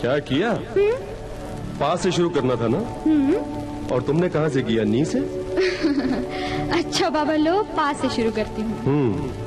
क्या किया? पा से शुरू करना था ना? और तुमने कहाँ से किया? नी से? अच्छा बाबा लो, पा से शुरू करती हूँ।